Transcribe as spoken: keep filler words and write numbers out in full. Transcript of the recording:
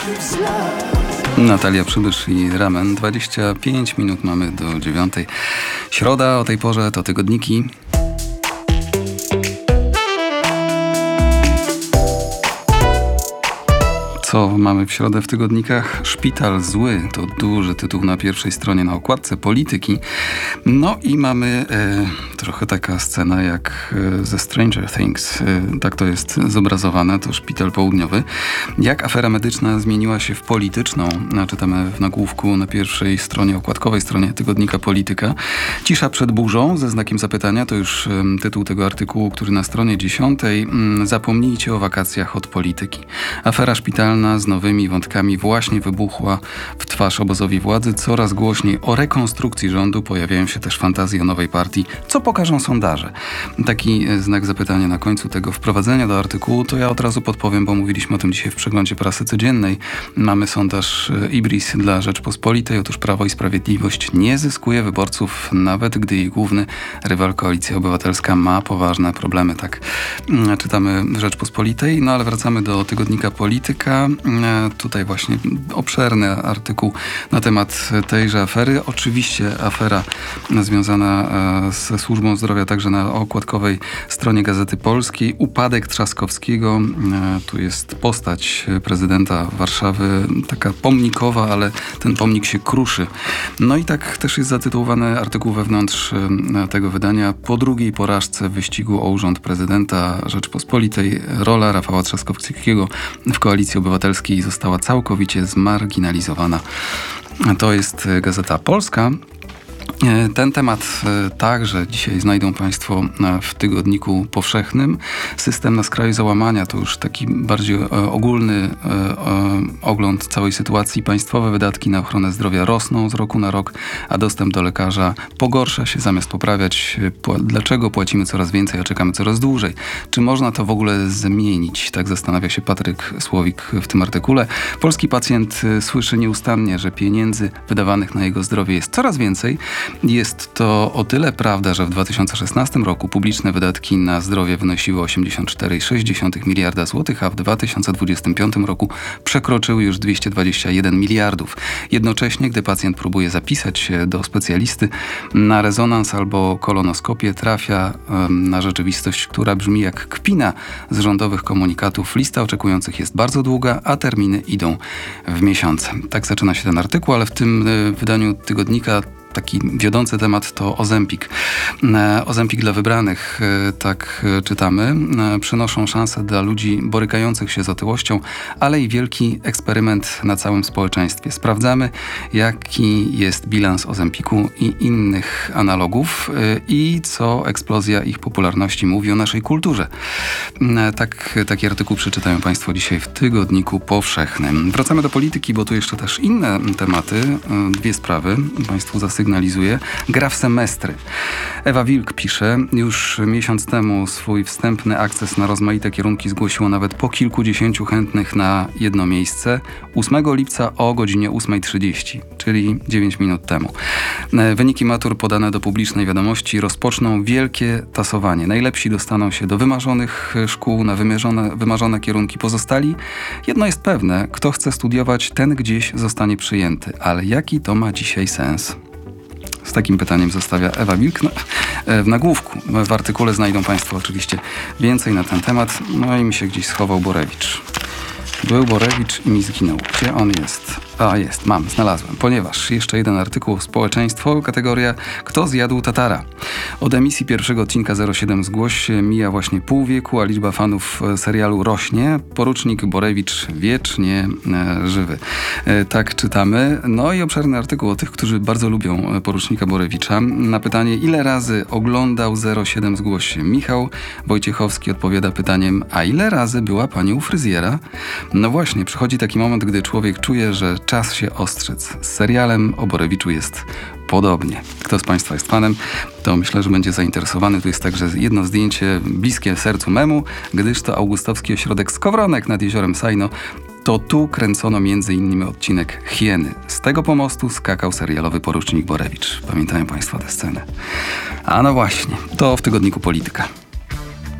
Natalia Przybysz i Ramen. dwadzieścia pięć minut mamy do dziewiątej. Środa o tej porze to tygodniki. Co mamy w środę w tygodnikach? Szpital zły to duży tytuł na pierwszej stronie na okładce Polityki. No i mamy e, trochę taka scena jak e, ze Stranger Things. E, tak to jest zobrazowane, to szpital południowy. Jak afera medyczna zmieniła się w polityczną, czytamy w nagłówku na pierwszej stronie, okładkowej stronie tygodnika Polityka. Cisza przed burzą ze znakiem zapytania, to już e, tytuł tego artykułu, który na stronie dziesiątej. Mm, zapomnijcie o wakacjach od polityki. Afera szpitalna z nowymi wątkami właśnie wybuchła w twarz obozowi władzy. Coraz głośniej o rekonstrukcji rządu pojawiają się też fantazje o nowej partii. Co pokażą sondaże? Taki znak zapytania na końcu tego wprowadzenia do artykułu, to ja od razu podpowiem, bo mówiliśmy o tym dzisiaj w przeglądzie prasy codziennej. Mamy sondaż Ibris dla Rzeczpospolitej. Otóż Prawo i Sprawiedliwość nie zyskuje wyborców, nawet gdy jej główny rywal Koalicja Obywatelska ma poważne problemy. Tak czytamy w Rzeczpospolitej. No ale wracamy do tygodnika Polityka. Tutaj właśnie obszerny artykuł na temat tejże afery. Oczywiście afera związana ze służbą zdrowia także na okładkowej stronie Gazety Polskiej. Upadek Trzaskowskiego. Tu jest postać prezydenta Warszawy, taka pomnikowa, ale ten pomnik się kruszy. No i tak też jest zatytułowany artykuł wewnątrz tego wydania. Po drugiej porażce w wyścigu o urząd prezydenta Rzeczpospolitej rola Rafała Trzaskowskiego w Koalicji Obywatelskiej została całkowicie zmarginalizowana. To jest Gazeta Polska. Ten temat także dzisiaj znajdą Państwo w tygodniku powszechnym. System na skraju załamania to już taki bardziej ogólny ogląd całej sytuacji. Państwowe wydatki na ochronę zdrowia rosną z roku na rok, a dostęp do lekarza pogorsza się zamiast poprawiać. Dlaczego płacimy coraz więcej, a czekamy coraz dłużej? Czy można to w ogóle zmienić? Tak zastanawia się Patryk Słowik w tym artykule. Polski pacjent słyszy nieustannie, że pieniędzy wydawanych na jego zdrowie jest coraz więcej. Jest to o tyle prawda, że w dwa tysiące szesnastym roku publiczne wydatki na zdrowie wynosiły osiemdziesiąt cztery przecinek sześć miliarda złotych, a w dwa tysiące dwudziestym piątym roku przekroczyły już dwieście dwadzieścia jeden miliardów. Jednocześnie, gdy pacjent próbuje zapisać się do specjalisty na rezonans albo kolonoskopię, trafia um, na rzeczywistość, która brzmi jak kpina z rządowych komunikatów. Lista oczekujących jest bardzo długa, a terminy idą w miesiące. Tak zaczyna się ten artykuł, ale w tym y, wydaniu tygodnika taki wiodący temat to Ozempik. Ozempik dla wybranych, tak czytamy, przynoszą szansę dla ludzi borykających się z otyłością, ale i wielki eksperyment na całym społeczeństwie. Sprawdzamy, jaki jest bilans Ozempiku i innych analogów i co eksplozja ich popularności mówi o naszej kulturze. Tak, taki artykuł przeczytają Państwo dzisiaj w tygodniku powszechnym. Wracamy do polityki, bo tu jeszcze też inne tematy, dwie sprawy Państwu zasygnalizuję. Sygnalizuje. Gra w semestry. Ewa Wilk pisze, już miesiąc temu swój wstępny akces na rozmaite kierunki zgłosiło nawet po kilkudziesięciu chętnych na jedno miejsce. ósmego lipca o godzinie ósma trzydzieści, czyli dziewięć minut temu. Wyniki matur podane do publicznej wiadomości rozpoczną wielkie tasowanie. Najlepsi dostaną się do wymarzonych szkół, na wymierzone, wymarzone kierunki. Pozostali? Jedno jest pewne, kto chce studiować, ten gdzieś zostanie przyjęty. Ale jaki to ma dzisiaj sens? Z takim pytaniem zostawia Ewa Wilk w nagłówku. W artykule znajdą Państwo oczywiście więcej na ten temat. No i mi się gdzieś schował Borewicz. Był Borewicz i mi zginął. Gdzie on jest? A, jest, mam, znalazłem. Ponieważ jeszcze jeden artykuł społeczeństwo, kategoria Kto zjadł tatara? Od emisji pierwszego odcinka zero siedem Zgłoś mija właśnie pół wieku, a liczba fanów serialu rośnie. Porucznik Borewicz wiecznie e, żywy. E, tak czytamy. No i obszerny artykuł o tych, którzy bardzo lubią porucznika Borewicza. Na pytanie, ile razy oglądał zero siedem Zgłoś Michał Wojciechowski odpowiada pytaniem, a ile razy była pani u fryzjera? No właśnie, przychodzi taki moment, gdy człowiek czuje, że czas się ostrzec. Z serialem o Borewiczu jest podobnie. Kto z Państwa jest fanem, to myślę, że będzie zainteresowany. Tu jest także jedno zdjęcie bliskie sercu memu, gdyż to Augustowski Ośrodek Skowronek nad jeziorem Sajno. To tu kręcono między innymi odcinek Hieny. Z tego pomostu skakał serialowy porucznik Borewicz. Pamiętają Państwo tę scenę? A no właśnie, to w tygodniku Polityka.